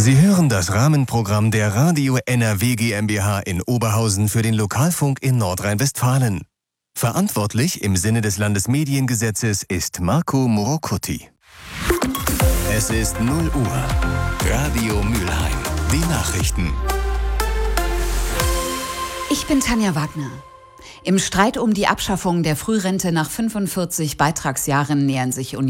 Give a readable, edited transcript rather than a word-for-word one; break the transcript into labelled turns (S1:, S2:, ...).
S1: Sie hören das Rahmenprogramm der Radio NRW GmbH in Oberhausen für den Lokalfunk in Nordrhein-Westfalen. Verantwortlich im Sinne des Landesmediengesetzes ist Marco Morocuti. Es ist 0 Uhr. Radio Mülheim. Die Nachrichten.
S2: Ich bin Tanja Wagner. Im Streit um die Abschaffung der Frührente nach 45 Beitragsjahren nähern sich